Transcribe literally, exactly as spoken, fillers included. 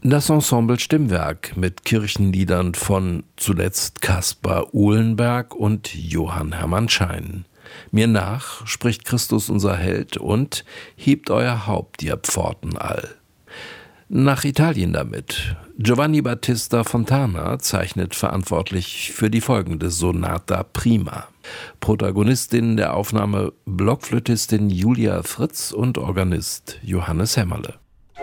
Das Ensemble Stimmwerk mit Kirchenliedern von zuletzt Caspar Uhlenberg und Johann Hermann Schein. Mir nach spricht Christus unser Held und hebt euer Haupt, ihr Pforten all. Nach Italien damit. Giovanni Battista Fontana zeichnet verantwortlich für die folgende Sonata Prima. Protagonistin der Aufnahme Blockflötistin Julia Fritz und Organist Johannes Hämmerle.